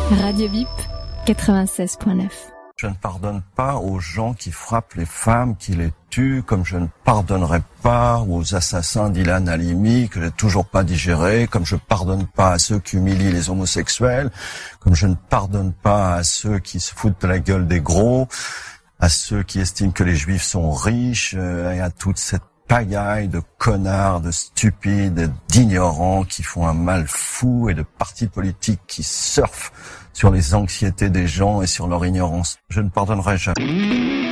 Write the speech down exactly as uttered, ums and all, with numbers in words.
Radio Bip, quatre-vingt-seize point neuf. Je ne pardonne pas aux gens qui frappent les femmes, qui les tuent, comme je ne pardonnerai pas aux assassins d'Ilan Halimi, que j'ai toujours pas digéré, comme je pardonne pas à ceux qui humilient les homosexuels, comme je ne pardonne pas à ceux qui se foutent de la gueule des gros, à ceux qui estiment que les juifs sont riches, euh, et à toute cette pagaille de connards, de stupides, d'ignorants qui font un mal fou et de partis politiques qui surfent sur les anxiétés des gens et sur leur ignorance. Je ne pardonnerai jamais.